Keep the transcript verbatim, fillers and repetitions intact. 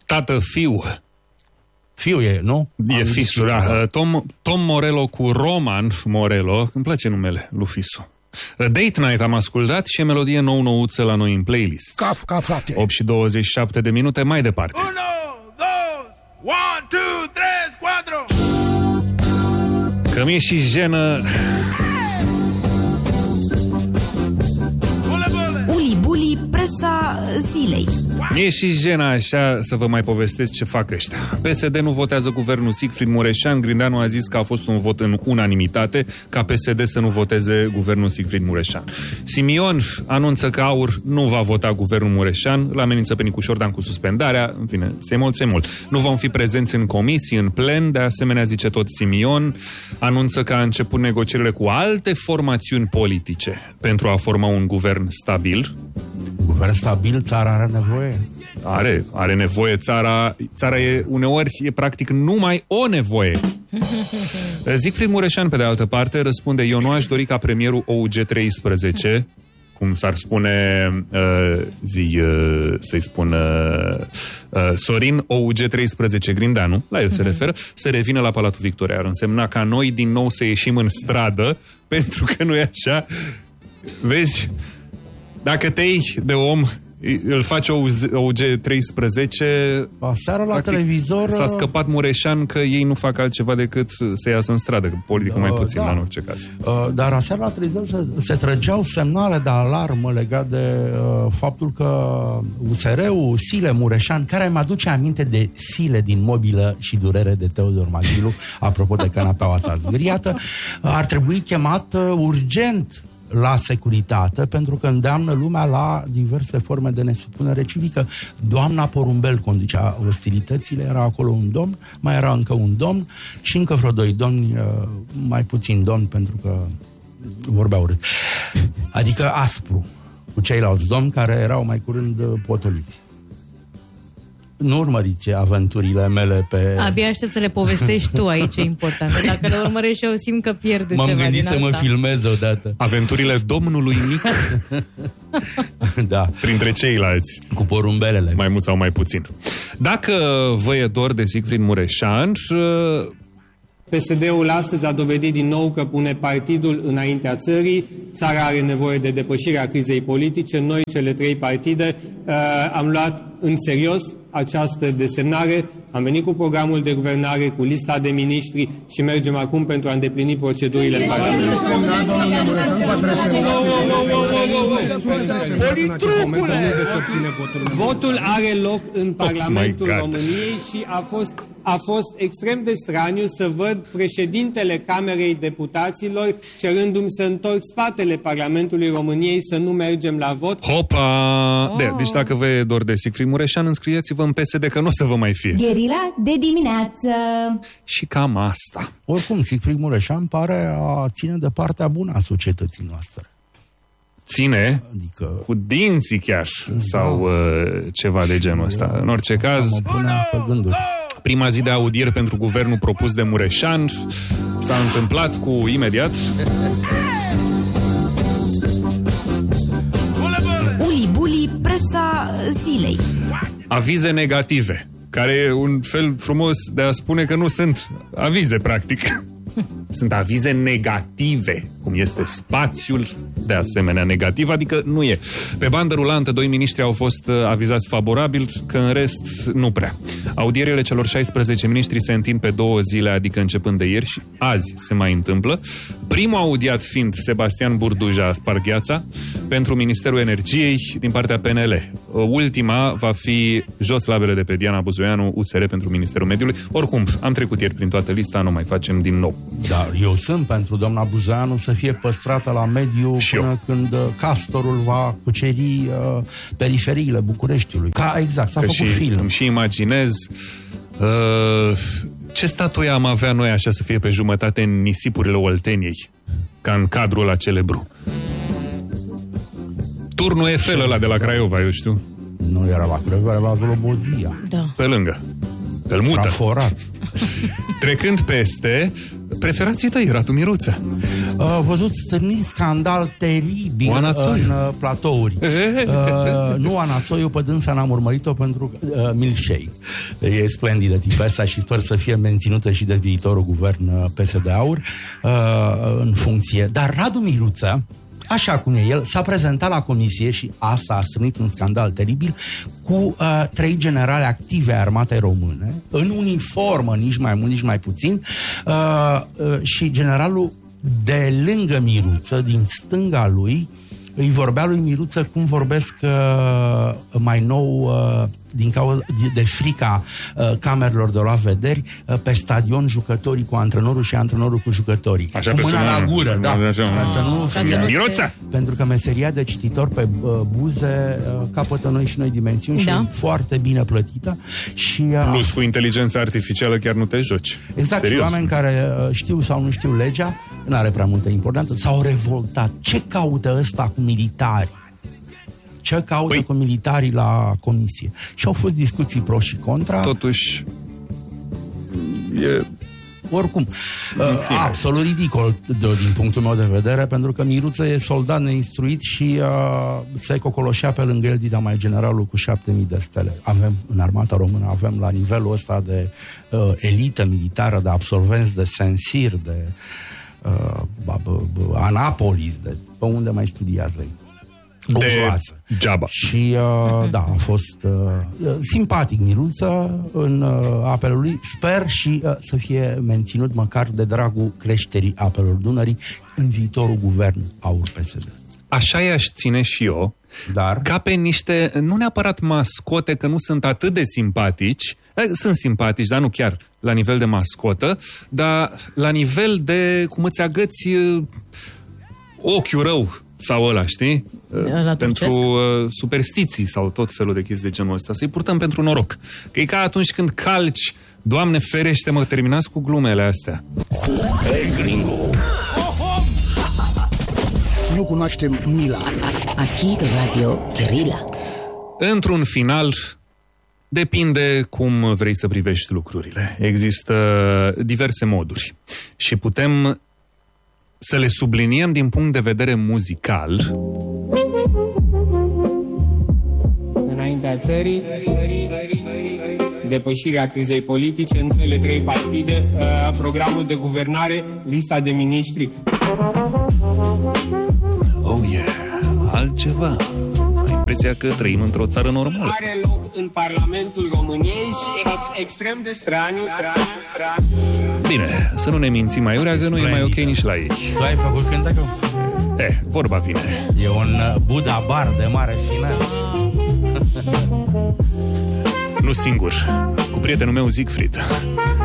tată-fiu. Fiu e, nu? E fisul, da. Tom, Tom Morello cu Roman Morello. Îmi place numele lui fisul. Date Night am ascultat și e melodie nou-nouță la noi în playlist. Caf, caf, frate. opt și douăzeci și șapte de minute mai departe. Uno, dos, one, two, tres, cuatro. Că mi-e și jenă. Uli Buli, presa zilei. Mi-e și jena așa să vă mai povestesc ce fac ăștia. P S D nu votează guvernul Sigfrid Mureșan. Grindeanu a zis că a fost un vot în unanimitate ca P S D să nu voteze guvernul Sigfrid Mureșan. Simion anunță că AUR nu va vota guvernul Mureșan. Îl amenință pe Nicu Șordan cu suspendarea. În fine, se mult, se mult. Nu vom fi prezenți în comisii, în plen. De asemenea, zice tot Simion, anunță că a început negocierile cu alte formațiuni politice pentru a forma un guvern stabil. Guvern stabil, țara are nevoie? Are, are nevoie țara. Țara e uneori, e practic numai o nevoie. Sigfrid Mureșan, pe de altă parte, răspunde: eu nu aș dori ca premierul O U G treisprezece, cum s-ar spune, uh, zi, uh, să-i spun uh, uh, Sorin O U G treisprezece Grindeanu, la el se referă, să revină la Palatul Victoria. Ar însemna ca noi din nou să ieșim în stradă, pentru că nu e așa. Vezi, dacă te iei de om, îl face O U G treisprezece. Aseară la televizor s-a scăpat Mureșan că ei nu fac altceva decât să iasă în stradă, politică mai puțin, da, în orice caz. Dar aseară la televizor se, se trăgeau semnale de alarmă legat de uh, faptul că U S R-ul Sile Mureșan, care îmi aduce aminte de Sile din Mobilă și Durere de Teodor Maghilu, apropo de canapeaua ta zgâriată, ar trebui chemat uh, urgent la securitate, pentru că îndeamnă lumea la diverse forme de nesupunere civică. Doamna Porumbel conducea ostilitățile, era acolo un domn, mai era încă un domn și încă vreo doi domni, mai puțin domni, pentru că vorbea urât. Adică aspru cu ceilalți domni care erau mai curând potoliți. Nu urmăriți aventurile mele pe... Abia aștept să le povestești tu, aici e important. Dacă le urmărești eu simt că pierd ceva din asta. M-am gândit să mă filmez odată. Aventurile domnului Nic. Da. Printre ceilalți. Cu porumbelele. Mai mult sau mai puțin. Dacă vă e dor de Sigfrid Mureșan... P S D-ul astăzi a dovedit din nou că pune partidul înaintea țării. Țara are nevoie de depășirea crizei politice. Noi, cele trei partide, am luat în serios această desemnare. Am venit cu programul de guvernare, cu lista de miniștri și mergem acum pentru a îndeplini procedurile în Parlament. Votul are loc în Parlamentul oh României și a fost, a fost extrem de straniu să văd președintele Camerei Deputaților cerându-mi să întorc spatele Parlamentului României, să nu mergem la vot. Hopa! Oh. De, deci dacă vă e dor de Sigfrid Mureșan, înscrieți-vă în P S D, că nu o să vă mai fie. Gherila de dimineață. Și cam asta. Oricum, Sigfrid Mureșan pare a ține de partea bună a societății noastre. Ține, adică... cu dinții chiar, da, sau uh, ceva de genul ăsta. Da, în orice caz, prima zi de audieri pentru guvernul propus de Mureșan s-a întâmplat cu imediat. Uli Buli, presa zilei. Avize negative, care e un fel frumos de a spune că nu sunt avize, practic. Sunt avize negative, cum este spațiul de asemenea negativ, adică nu e. Pe bandă rulantă, doi miniștri au fost avizați favorabil, că în rest nu prea. Audierile celor șaisprezece miniștri se întind pe două zile, adică începând de ieri și azi se mai întâmplă. Primul audiat fiind Sebastian Burduja Spargheața pentru Ministerul Energiei din partea P N L. Ultima va fi jos labele de pe Diana Buzoianu, U S R pentru Ministerul Mediului. Oricum, am trecut ieri prin toată lista, nu mai facem din nou. Da, eu sunt pentru doamna Buzoianu să fie păstrată la mediu și până eu. când Castorul va cuceri uh, periferiile Bucureștiului. Ca exact, s-a că făcut și, film. Îmi și imaginez uh, ce statuie am avea noi așa să fie pe jumătate în nisipurile Olteniei, ca în cadrul ăla celebru. Turnul Eiffel ăla de la Craiova, eu știu. Nu era la Craiova, era la Zlobozia. Da. Pe lângă. Îl mută. Traforat. Trecând peste, preferații tăi, Radu Miruță. Uh, văzut stârnit scandal teribil Oana Țoiu. în uh, platouri. Uh, nu Oana Țoiu, pe dânsa n-am urmărit-o pentru uh, milkshake. E splendidă tipul ăsta și sper să fie menținută și de viitorul guvern uh, P S D Aur uh, în funcție. Dar Radu Miruță, așa cum e el, s-a prezentat la comisie și asta a strânit un scandal teribil cu uh, trei generale active ai armatei române, în uniformă, nici mai mult, nici mai puțin, uh, uh, și generalul de lângă Miruță, din stânga lui, îi vorbea lui Miruță cum vorbesc uh, mai nou uh, din cauza de, de frica uh, camerelor de luat vederi uh, pe stadion jucătorii cu antrenorul și antrenorul cu jucătorii. Așa, cu mâna la gură, da. Așa, Ca să nu fie... Miruță! Pentru că meseria de cititor pe uh, buze uh, capătă noi și noi dimensiuni, da. și e foarte bine plătită. Și, uh, Plus, cu inteligența artificială chiar nu te joci. exact, Serios. și oameni care uh, știu sau nu știu legea, nu are prea multă importanță, s-au revoltat. Ce caută ăsta cu militari? Ce caută Păi- cu militarii la comisie? Și au fost discuții pro și contra. Totuși, e... Oricum, uh, absolut ridicol de, din punctul meu de vedere, pentru că Miruță e soldat neinstruit și uh, se cocoloșea pe lângă el dita mai generalul cu șapte mii de stele. Avem în armata română, avem la nivelul ăsta de uh, elită militară, de absolvenți de Sensir, de uh, b- b- b- Anapolis, de pe unde mai studiază ei. O de groază. geaba. Și, uh, da, a fost uh, simpatic Miruță în uh, apele lui. Sper și uh, să fie menținut măcar de dragul creșterii apelor Dunării în viitorul guvern Aur P S D. Așa i-aș ține și eu, Dar, ca pe niște, nu neapărat mascote, că nu sunt atât de simpatici, sunt simpatici, dar nu chiar la nivel de mascotă, dar la nivel de cum îți agăți uh, ochiul rău sau ăla, știi? Ăla Pentru turcesc? uh, superstiții sau tot felul de chestii de genul ăsta. Să-i purtăm pentru noroc. Că e ca atunci când calci, Doamne ferește, mă, terminați cu glumele astea. Hey, gringo! Nu cunoaștem mila. Aquí Radio Guerrilla. Într-un final, depinde cum vrei să privești lucrurile. Există diverse moduri și putem să le subliniem din punct de vedere muzical. Înaintea țării, depășirea crizei politice în cele trei partide, programul de guvernare, lista de miniștri. Oh yeah, altceva. Ai impresia că trăim într-o țară normală. Are loc în Parlamentul României și ex- extrem de straniu, straniu, straniu. Bine, să nu ne mințim mai urea, că nu e mai ok nici la ei. tu ai făcut cântecul? Eh, vorba vine. E un uh, Buddha bar de mare final. Nu singur, cu prietenul meu Siegfried.